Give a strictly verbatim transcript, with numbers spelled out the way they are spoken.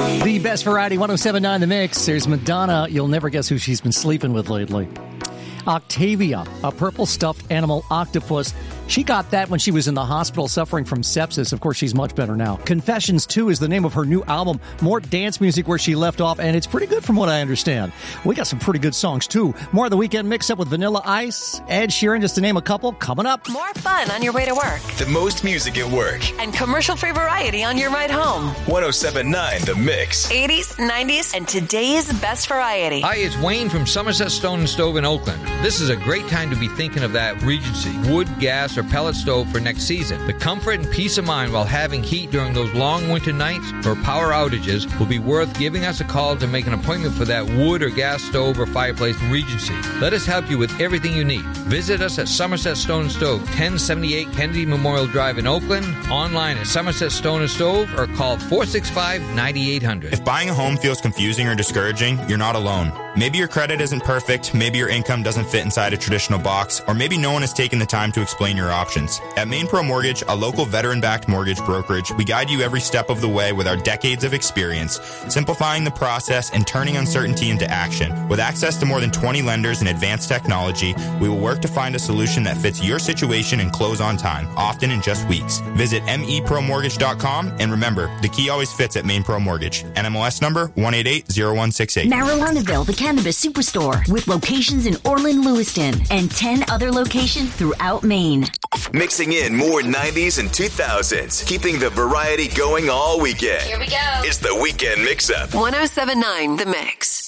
The best variety, one oh seven point nine The Mix. There's Madonna. You'll never guess who she's been sleeping with lately. Octavia, a purple stuffed animal octopus. She got that when she was in the hospital suffering from sepsis. Of course, she's much better now. Confessions two is the name of her new album. More dance music where she left off, and it's pretty good from what I understand. We got some pretty good songs, too. More of the weekend mix-up with Vanilla Ice, Ed Sheeran, just to name a couple, coming up. More fun on your way to work. The most music at work. And commercial-free variety on your ride home. one oh seven point nine The Mix. eighties, nineties, and today's best variety. Hi, it's Wayne from Somerset Stone and Stove in Oakland. This is a great time to be thinking of that Regency wood, gas, or pellet stove for next season. The comfort and peace of mind while having heat during those long winter nights or power outages will be worth giving us a call to make an appointment for that wood or gas stove or fireplace in Regency. Let us help you with everything you need. Visit us at Somerset Stone and Stove, ten seventy-eight Kennedy Memorial Drive in Oakland, online at Somerset Stone and Stove, or call four six five, nine eight hundred. If buying a home feels confusing or discouraging, you're not alone. Maybe your credit isn't perfect, maybe your income doesn't fit inside a traditional box, or maybe no one has taken the time to explain your options. At Maine Pro Mortgage, a local veteran-backed mortgage brokerage, we guide you every step of the way with our decades of experience, simplifying the process and turning uncertainty into action. With access to more than twenty lenders and advanced technology, we will work to find a solution that fits your situation and close on time, often in just weeks. Visit M E pro mortgage dot com, and remember, the key always fits at Maine Pro Mortgage. N M L S number one eight eight zero one six eight. Marijuanaville, the Cannabis Superstore, with locations in Orland, Lewiston, and ten other locations throughout Maine. Mixing in more nineties and two thousands, keeping the variety going all weekend. Here we go. It's the Weekend Mix-Up. one oh seven point nine The Mix.